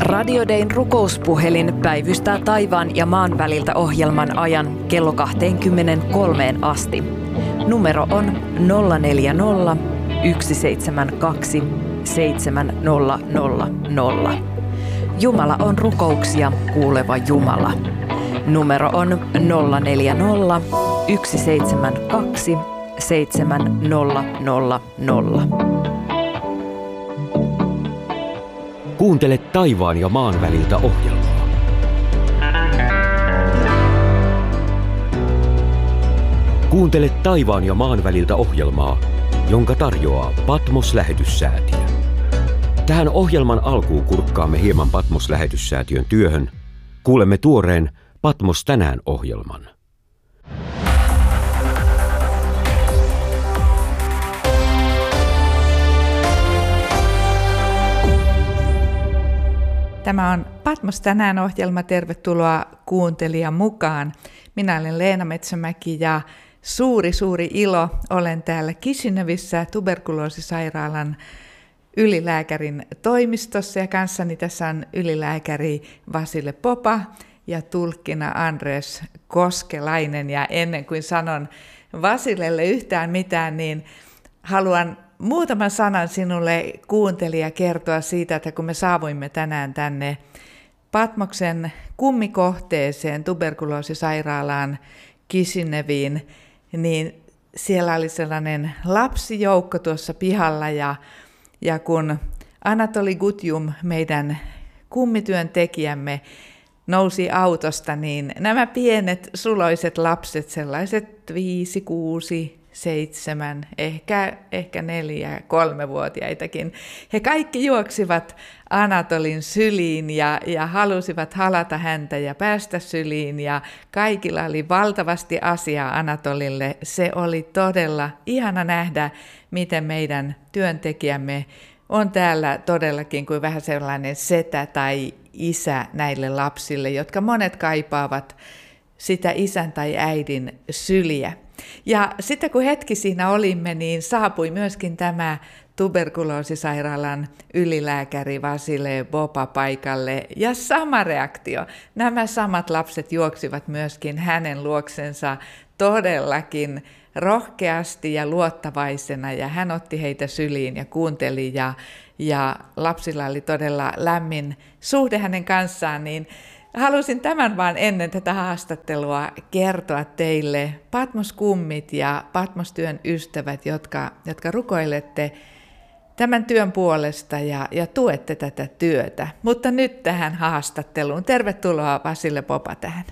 Radio Dayn rukouspuhelin päivystää taivaan ja maan väliltä ohjelman ajan kello 23 asti. Numero on 040 172 7000. Jumala on rukouksia kuuleva Jumala. Numero on 040 172 7000. Kuuntele taivaan ja maan väliltä ohjelmaa. Kuuntele taivaan ja maan väliltä ohjelmaa, jonka tarjoaa Patmos-lähetyssäätiö. Tähän ohjelman alkuun kurkkaamme hieman Patmos-lähetyssäätiön työhön. Kuulemme tuoreen Patmos tänään -ohjelman. Tämä on Patmos tänään -ohjelma. Tervetuloa kuuntelijan mukaan. Minä olen Leena Metsämäki ja suuri ilo. Olen täällä Kishinevissä tuberkuloosisairaalan ylilääkärin toimistossa ja kanssani tässä on ylilääkäri Vasile Popa ja tulkkina Andres Koskelainen. Ja ennen kuin sanon Vasilelle yhtään mitään, niin haluan muutaman sanan sinulle kuuntelija kertoa siitä, että kun me saavuimme tänään tänne Patmoksen kummikohteeseen tuberkuloosisairaalaan Kishineviin, niin siellä oli sellainen lapsijoukko tuossa pihalla ja kun Anatoli Gutjum, meidän kummityöntekijämme, nousi autosta, niin nämä pienet suloiset lapset, sellaiset 5, 6, 7, ehkä 4, 3-vuotiaitakin. He kaikki juoksivat Anatolin syliin ja halusivat halata häntä ja päästä syliin ja kaikilla oli valtavasti asiaa Anatolille. Se oli todella ihana nähdä, miten meidän työntekijämme on täällä todellakin kuin vähän sellainen setä tai isä näille lapsille, jotka monet kaipaavat sitä isän tai äidin syliä. Ja sitten kun hetki siinä olimme, niin saapui myöskin tämä tuberkuloosisairaalan ylilääkäri Vasile Popa paikalle ja sama reaktio. Nämä samat lapset juoksivat myöskin hänen luoksensa todellakin rohkeasti ja luottavaisena ja hän otti heitä syliin ja kuunteli ja lapsilla oli todella lämmin suhde hänen kanssaan, niin halusin tämän vaan ennen tätä haastattelua kertoa teille Patmos-kummit ja Patmos-työn ystävät, jotka rukoilette tämän työn puolesta ja tuette tätä työtä. Mutta nyt tähän haastatteluun. Tervetuloa Vasile Popa tähän.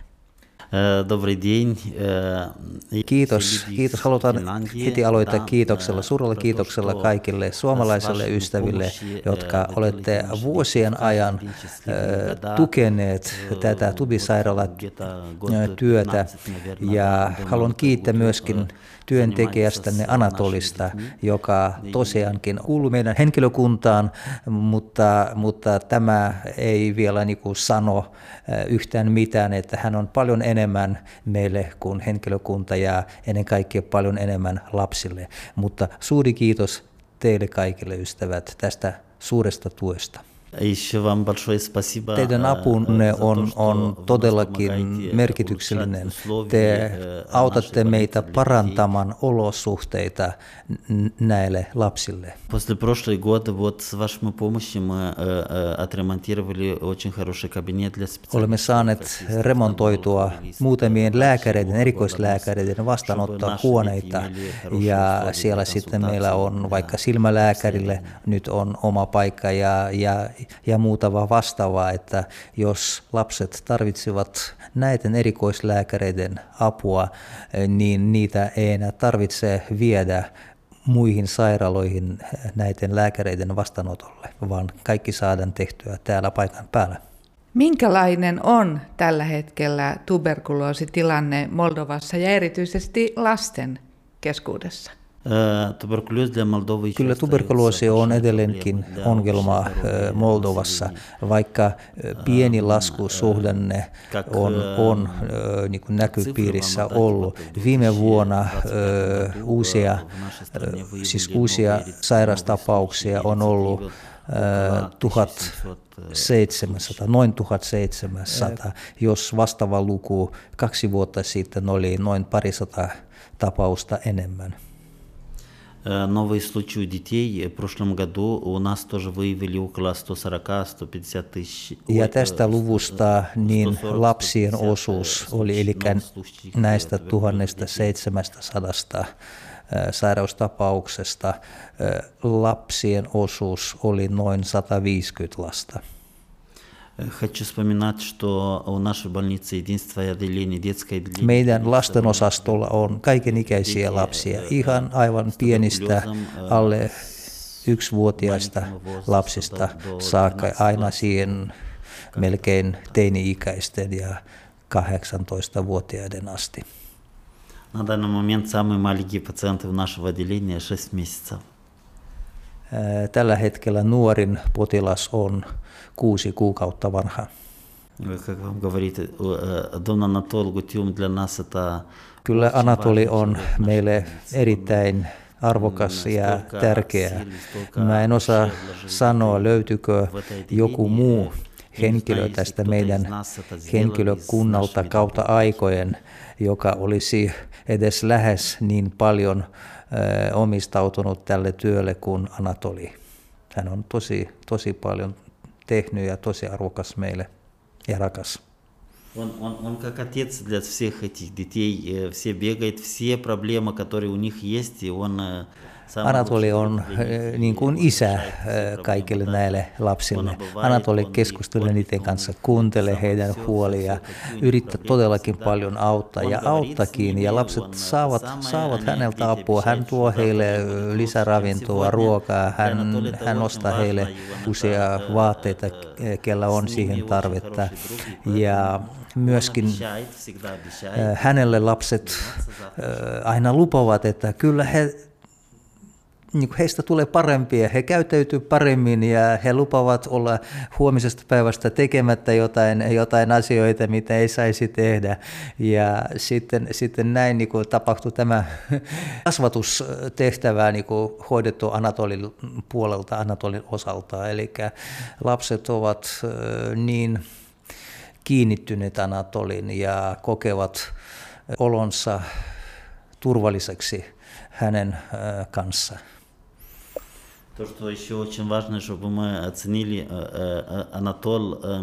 Kiitos. Halutaan heti aloittaa kiitoksella, suurella kiitoksella kaikille suomalaisille ystäville, jotka olette vuosien ajan tukeneet tätä Tubi-sairaalan työtä. Ja haluan kiittää myöskin työntekijästänne Anatolista, joka tosiaankin kuuluu meidän henkilökuntaan, mutta tämä ei vielä sano yhtään mitään, että hän on paljon enemmän meille kuin henkilökunta ja ennen kaikkea paljon enemmän lapsille. Mutta suuri kiitos teille kaikille ystävät tästä suuresta tuesta. Teidän apunne on todellakin merkityksellinen. Te autatte meitä parantamaan olosuhteita näille lapsille. Olemme saaneet remontoitua muutamien lääkäreiden, erikoislääkäreiden vastaanottohuoneita ja siellä sitten meillä on vaikka silmälääkärille nyt on oma paikka ja muuta vastaavaa, että jos lapset tarvitsevat näiden erikoislääkäreiden apua, niin niitä ei enää tarvitse viedä muihin sairaaloihin näiden lääkäreiden vastaanotolle, vaan kaikki saadaan tehtyä täällä paikan päällä. Minkälainen on tällä hetkellä tuberkuloositilanne Moldovassa ja erityisesti lasten keskuudessa? Kyllä tuberkuloosi on edelleenkin ongelma Moldovassa, vaikka pieni laskusuhdanne on niin kuin näköpiirissä ollut. Viime vuonna uusia sairastapauksia on ollut 1700, noin 1700, jos vastaava luku 2 vuotta sitten oli noin 200 tapausta enemmän. Новые случаи у детей. В прошлом году у нас тоже выявили около 140-150 тысяч. Ja tästä luvusta niin lapsien osuus oli, eli näistä 1700 sairaustapauksesta lapsien osuus oli noin 150 lasta. Хочу вспоминать, что у нашей больницы единственное отделение, детское отделение. Meidän lastenosastolla on kaikenikäisiä lapsia, ihan aivan pienistä alle 1-vuotiaista lapsista saakka aina siihen melkein teini-ikäisten ja 18-vuotiaiden asti. На данный момент самые маленькие пациенты в нашего отделения 6 месяцев. Tällä hetkellä nuorin potilas on 6 kuukautta vanha. Как вам говорит, Дон Анатол Гутиум для нас это... Kyllä Anatoli on meille erittäin arvokas ja tärkeä. Mä en osaa sanoa, löytyykö joku muu henkilö tästä meidän henkilökunnalta kautta aikojen, joka olisi edes lähes niin paljon omistautunut tälle työlle kuin Anatoli. Hän on tosi paljon tehnyt ja tosi arvokas meille ja rakas. Он как отец для всех этих детей, все бегает, все проблемы, которые у них есть, и он... Anatoli on niin kuin isä kaikille näille lapsille. Anatoli keskustelee niiden kanssa, kuuntelee heidän huolia, yrittää todellakin paljon auttaa ja auttakin. Ja lapset saavat häneltä apua. Hän tuo heille lisäravintoa, ruokaa, hän ostaa heille uusia vaatteita, kellä on siihen tarvetta. Ja myöskin hänelle lapset aina lupaavat, että kyllä heistä tulee parempia, he käyttäytyy paremmin ja he lupaavat olla huomisesta päivästä tekemättä jotain asioita, mitä ei saisi tehdä. Ja sitten näin niin kuin tapahtui tämä kasvatustehtävä niin kuin hoidettu Anatolin puolelta, Anatolin osalta. Eli lapset ovat niin kiinnittyneet Anatolin ja kokevat olonsa turvalliseksi hänen kanssaan. То, что еще очень важно, чтобы мы оценили Анатол.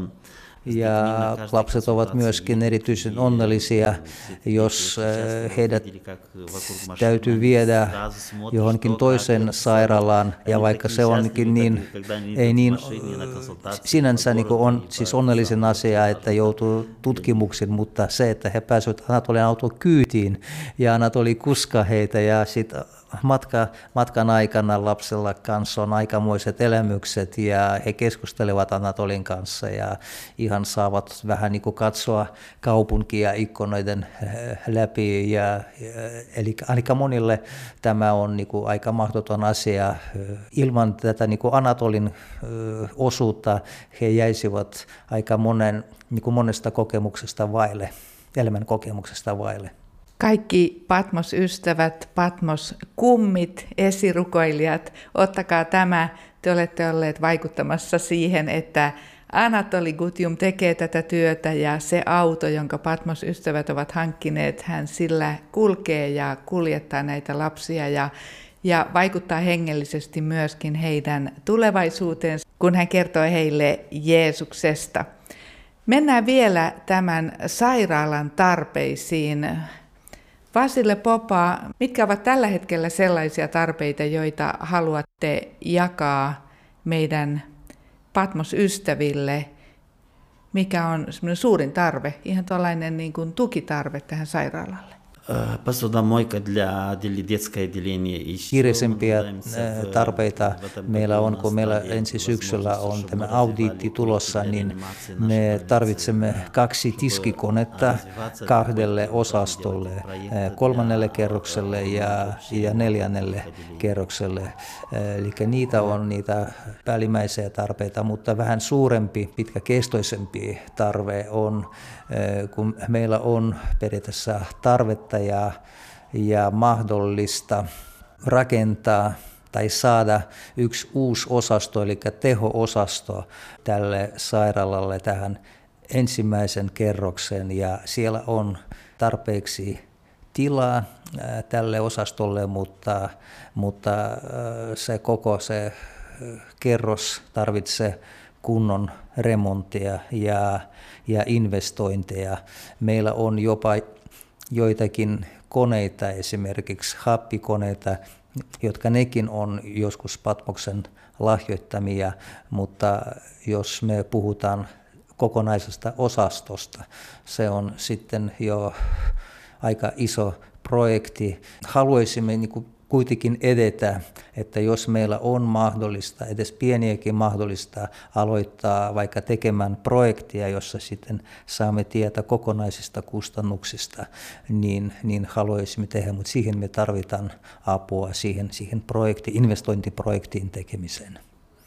Ja lapset ovat myöskin erityisen onnellisia, jos heidät täytyy viedä johonkin toiseen sairaalaan, ja vaikka se onkin ei niin sinänsä niin on siis onnellisen asia, että joutuu tutkimuksiin, mutta se, että he pääsevät Anatolin auton kyytiin, ja Anatoli kuskaa heitä, ja sitten matkan aikana lapsella kanssa on aikamoiset elämykset ja he keskustelevat Anatolin kanssa ja ihan saavat vähän niin kuin katsoa kaupunkia ikkunoiden läpi. Eli aika monille tämä on niin kuin aika mahdoton asia. Ilman tätä niin kuin Anatolin osuutta he jäisivät aika monesta kokemuksesta vaille, elämän kokemuksesta vaille. Kaikki Patmos-ystävät, Patmos-kummit, esirukoilijat, ottakaa tämä. Te olette olleet vaikuttamassa siihen, että Anatoli Gutium tekee tätä työtä ja se auto, jonka Patmos-ystävät ovat hankkineet, hän sillä kulkee ja kuljettaa näitä lapsia ja vaikuttaa hengellisesti myöskin heidän tulevaisuuteensa, kun hän kertoo heille Jeesuksesta. Mennään vielä tämän sairaalan tarpeisiin. Vasile Popa, mitkä ovat tällä hetkellä sellaisia tarpeita, joita haluatte jakaa meidän Patmos-ystäville? Mikä on semmoinen suurin tarve, ihan tuollainen niin kuin tukitarve tähän sairaalalle? Kiireisempiä tarpeita meillä on, kun meillä ensi syksyllä on tämä audiitti tulossa, niin me tarvitsemme 2 tiskikonetta 2 osastolle, 3. kerrokselle ja 4. kerrokselle. Eli niitä on niitä päällimmäisiä tarpeita, mutta vähän suurempi, pitkäkestoisempi tarve on, kun meillä on periaatteessa tarvetta ja mahdollista rakentaa tai saada yksi uusi osasto, eli teho-osasto tälle sairaalalle tähän ensimmäisen kerroksen, ja siellä on tarpeeksi tilaa tälle osastolle, mutta se koko se kerros tarvitsee kunnon remonttia ja investointeja. Meillä on jopa joitakin koneita, esimerkiksi happikoneita, jotka nekin on joskus Patmoksen lahjoittamia, mutta jos me puhutaan kokonaisesta osastosta, se on sitten jo aika iso projekti. Haluaisimme kuitenkin edetä, että jos meillä on mahdollista, edes pieniäkin mahdollista aloittaa vaikka tekemään projektia, jossa sitten saamme tietää kokonaisista kustannuksista, niin haluaisimme tehdä, mutta siihen me tarvitaan apua siihen investointiprojektiin tekemiseen.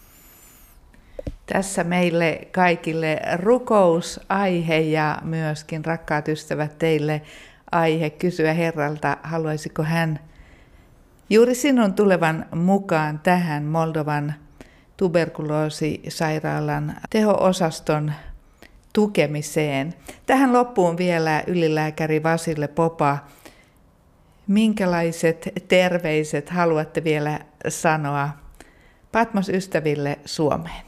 Tässä meille kaikille rukousaihe ja myöskin, rakkaat ystävät, teille aihe kysyä Herralta, haluaisiko hän juuri sinun tulevan mukaan tähän Moldovan tuberkuloosisairaalan teho-osaston tukemiseen. Tähän loppuun vielä ylilääkäri Vasile Popa. Minkälaiset terveiset haluatte vielä sanoa Patmos-ystäville Suomeen?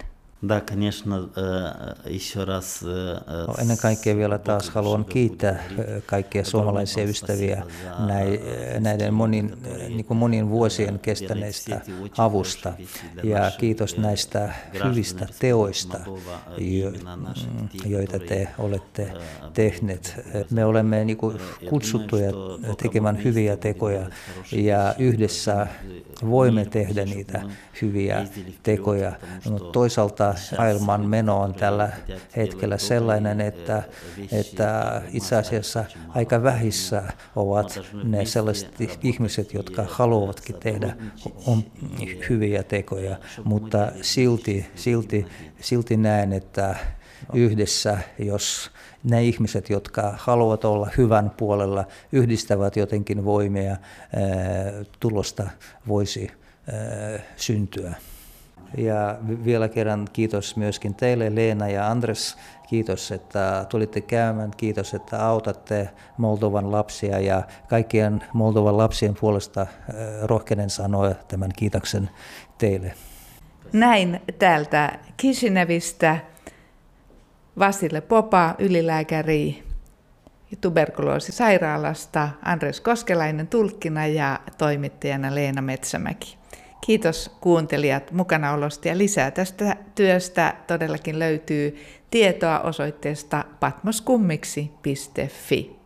Ennen kaikkea vielä taas haluan kiittää kaikkia suomalaisia ystäviä näiden monien vuosien kestäneistä avusta, ja kiitos näistä hyvistä teoista, joita te olette tehneet. Me olemme kutsuttuja tekemään hyviä tekoja, ja yhdessä voimme tehdä niitä hyviä tekoja. No, toisaalta maailman meno on tällä hetkellä sellainen, että itse asiassa aika vähissä ovat ne sellaiset ihmiset, jotka haluavatkin tehdä hyviä tekoja, mutta silti näen, että yhdessä, jos ne ihmiset, jotka haluavat olla hyvän puolella, yhdistävät jotenkin voimia, tulosta voisi syntyä. Ja vielä kerran kiitos myöskin teille, Leena ja Andres. Kiitos, että tulitte käymään. Kiitos, että autatte Moldovan lapsia, ja kaikkien Moldovan lapsien puolesta rohkenen sanoa tämän kiitoksen teille. Näin täältä Kisinevistä Vasile Popa, ylilääkäri tuberkuloosisairaalasta, Andres Koskelainen tulkkina ja toimittajana Leena Metsämäki. Kiitos kuuntelijat mukanaolosta, ja lisää tästä työstä todellakin löytyy tietoa osoitteesta patmoskummiksi.fi.